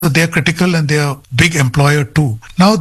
they are critical and they are big employer too. Now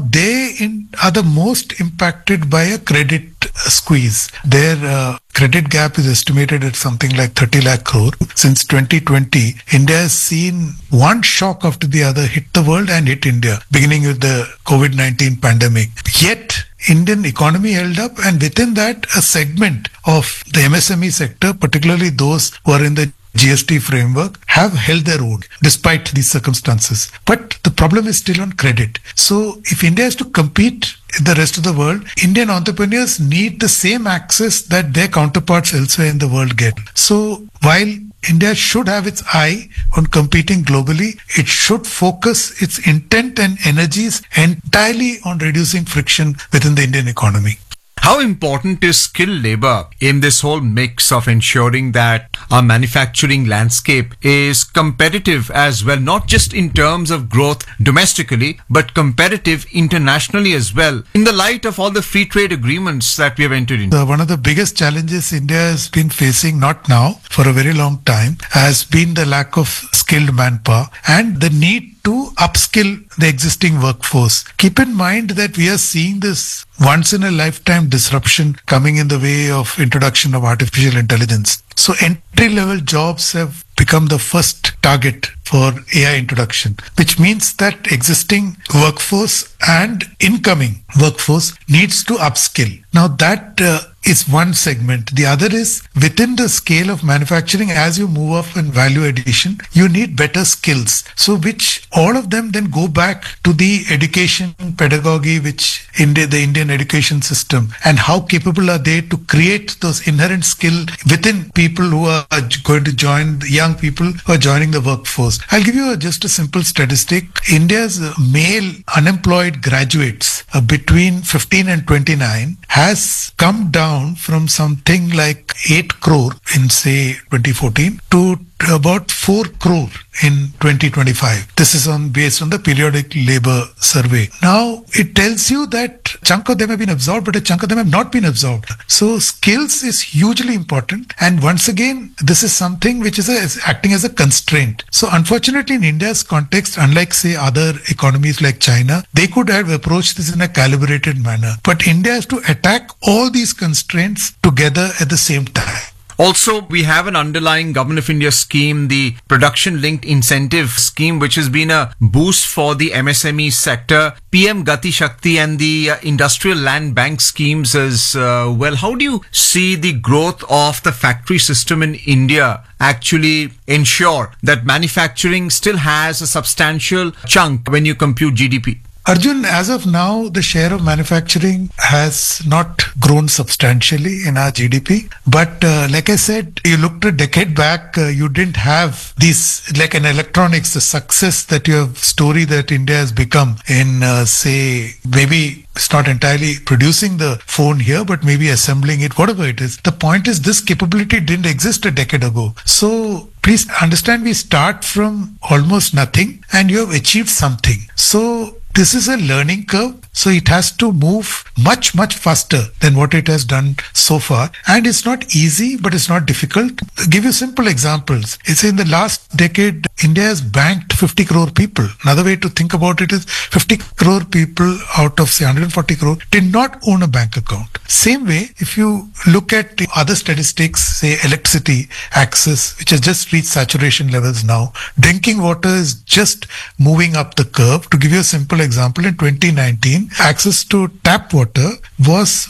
are the most impacted by a credit squeeze. Their credit gap is estimated at something like 30 lakh crore. Since 2020, India has seen one shock after the other hit the world and hit India, beginning with the COVID-19 pandemic. Yet, Indian economy held up, and within that, a segment of the MSME sector, particularly those who are in the GST framework, have held their own despite these circumstances. But the problem is still on credit. So if India has to compete in the rest of the world, Indian entrepreneurs need the same access that their counterparts elsewhere in the world get. So while India should have its eye on competing globally, it should focus its intent and energies entirely on reducing friction within the Indian economy. How important is skilled labor in this whole mix of ensuring that our manufacturing landscape is competitive as well, not just in terms of growth domestically, but competitive internationally as well, in the light of all the free trade agreements that we have entered into? One of the biggest challenges India has been facing, not now, for a very long time, has been the lack of skilled manpower and the need to upskill the existing workforce. Keep in mind that we are seeing this once in a lifetime disruption coming in the way of introduction of artificial intelligence. So entry-level jobs have become the first target for AI introduction, which means that existing workforce and incoming workforce needs to upskill. Now that is one segment. The other is within the scale of manufacturing, as you move up in value addition, you need better skills. So which all of them then go back to the education pedagogy, which the Indian education system, and how capable are they to create those inherent skill within people who are going to join, the young people who are joining the workforce. I'll give you just a simple statistic. India's male unemployed graduates between 15 and 29 has come down from something like 8 crore in say 2014 to about 4 crore in 2025. This is based on the periodic labor survey. Now, it tells you that a chunk of them have been absorbed, but a chunk of them have not been absorbed. So, skills is hugely important. And once again, this is something which is acting as a constraint. So, unfortunately, in India's context, unlike, say, other economies like China, they could have approached this in a calibrated manner. But India has to attack all these constraints together at the same time. Also, we have an underlying Government of India scheme, the Production Linked Incentive Scheme, which has been a boost for the MSME sector, PM Gati Shakti and the Industrial Land Bank schemes as well. How do you see the growth of the factory system in India actually ensure that manufacturing still has a substantial chunk when you compute GDP? Arjun, as of now, the share of manufacturing has not grown substantially in our GDP. But like I said, you looked a decade back, you didn't have this, like in electronics, the success that you have, story that India has become in, say, maybe it's not entirely producing the phone here, but maybe assembling it, whatever it is. The point is this capability didn't exist a decade ago. So please understand, we start from almost nothing and you have achieved something. So this is a learning curve, so it has to move much, much faster than what it has done so far. And it's not easy, but it's not difficult. I'll give you simple examples. It's in the last decade, India has banked 50 crore people. Another way to think about it is 50 crore people out of say 140 crore did not own a bank account. Same way, if you look at the other statistics, say electricity access, which has just reached saturation levels now, drinking water is just moving up the curve. To give you a simple example, in 2019, access to tap water was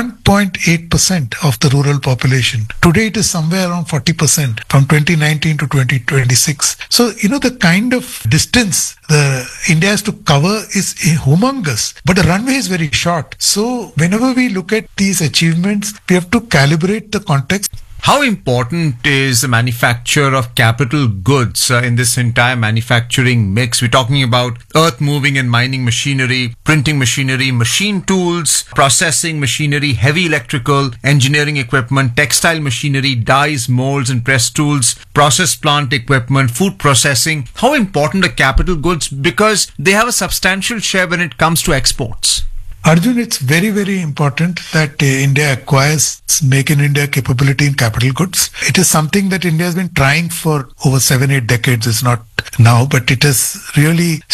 1.8% of the rural population. Today it is somewhere around 40% from 2019 to 2026. So, the kind of distance the India has to cover is humongous, but the runway is very short. So, whenever we look at these achievements, we have to calibrate the context. How important is the manufacture of capital goods in this entire manufacturing mix? We're talking about earth moving and mining machinery, printing machinery, machine tools, processing machinery, heavy electrical, engineering equipment, textile machinery, dyes, molds and press tools, process plant equipment, food processing. How important are capital goods? Because they have a substantial share when it comes to exports. Arjun, it's very, very important that India acquires Make in India capability in capital goods. It is something that India has been trying for over 7-8 decades. It's not now, but it has really